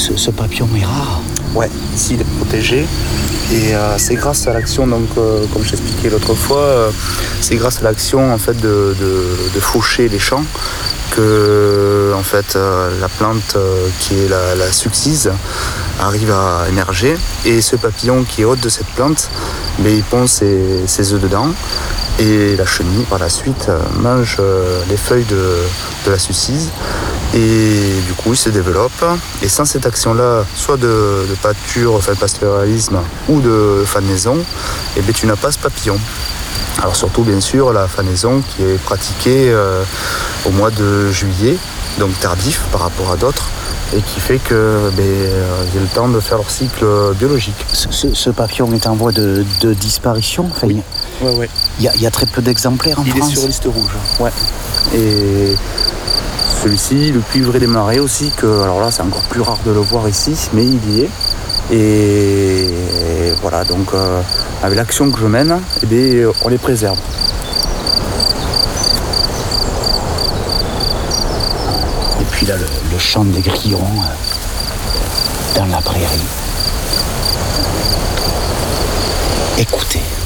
ce papillon est rare. Ouais, ici il est protégé. Et c'est grâce à l'action, donc, comme j'expliquais l'autre fois, c'est grâce à l'action en fait, de faucher les champs que en fait, la plante qui est la succise arrive à émerger. Et ce papillon qui est hôte de cette plante, mais il pond ses œufs dedans. Et la chenille, par la suite, mange les feuilles de la sucise. Et du coup, il se développe. Et sans cette action-là, soit de pâture, enfin de pastoralisme, ou de fanaison, eh bien, tu n'as pas ce papillon. Alors surtout, bien sûr, la fanaison qui est pratiquée au mois de juillet, donc tardif par rapport à d'autres, et qui fait que j'ai le temps de faire leur cycle biologique. Ce papillon est en voie de disparition. Enfin, oui. Ouais. Il y a très peu d'exemplaires en France. Il est sur liste rouge. Ouais. Et celui-ci, le cuivré des marais aussi, alors là c'est encore plus rare de le voir ici, mais il y est. Et voilà, donc avec l'action que je mène, on les préserve. Et puis là, le chant des grillons dans la prairie. Écoutez.